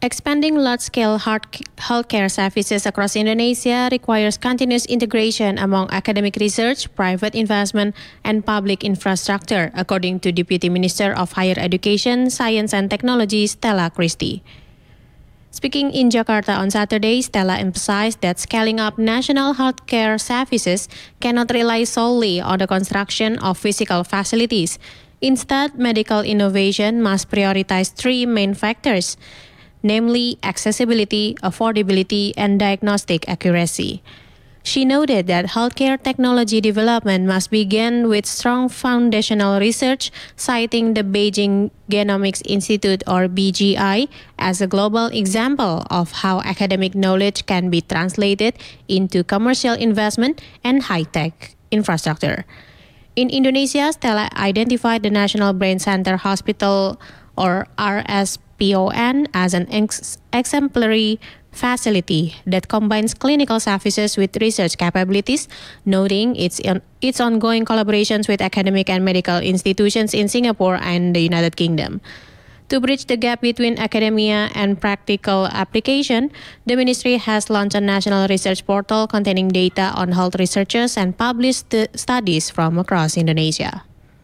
Expanding large-scale healthcare services across Indonesia requires continuous integration among academic research, private investment, and public infrastructure, according to Deputy Minister of Higher Education, Science and Technology, Stella Christie. Speaking in Jakarta on Saturday, Stella emphasized that scaling up national healthcare services cannot rely solely on the construction of physical facilities. Instead, medical innovation must prioritize three main factors, namely accessibility, affordability, and diagnostic accuracy. She noted that healthcare technology development must begin with strong foundational research, citing the Beijing Genomics Institute or BGI as a global example of how academic knowledge can be translated into commercial investment and high-tech infrastructure. In Indonesia, Stella identified the National Brain Center Hospital or RSPON as an exemplary facility that combines clinical services with research capabilities, noting its ongoing collaborations with academic and medical institutions in Singapore and the United Kingdom. To bridge the gap between academia and practical application, the ministry has launched a national research portal containing data on health researchers and published studies from across Indonesia.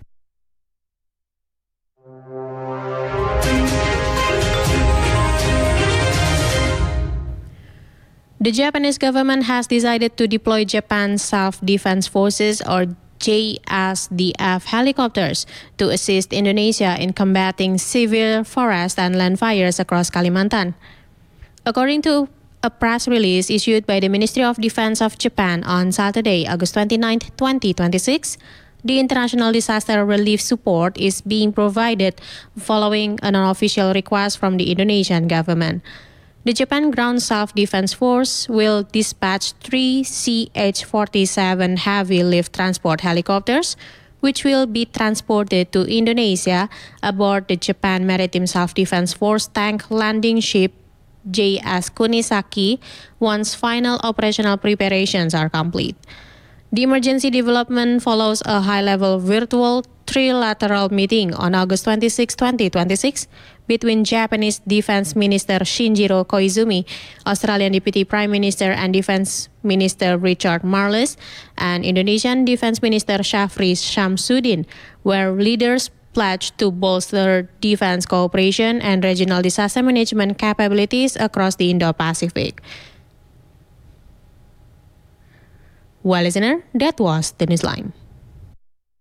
The Japanese government has decided to deploy Japan's Self-Defense Forces or JSDF helicopters to assist Indonesia in combating severe forest and land fires across Kalimantan. According to a press release issued by the Ministry of Defense of Japan on Saturday, August 29, 2026, the international disaster relief support is being provided following an unofficial request from the Indonesian government. The Japan Ground Self-Defense Force will dispatch 3 CH-47 heavy lift transport helicopters, which will be transported to Indonesia aboard the Japan Maritime Self-Defense Force tank landing ship JS Kunisaki once final operational preparations are complete. The emergency development follows a high-level virtual trilateral meeting on August 26, 2026 between Japanese Defense Minister Shinjiro Koizumi, Australian Deputy Prime Minister and Defense Minister Richard Marles, and Indonesian Defense Minister Shafri Shamsuddin, where leaders pledged to bolster defense cooperation and regional disaster management capabilities across the Indo-Pacific. Well, listener, that was the Newsline.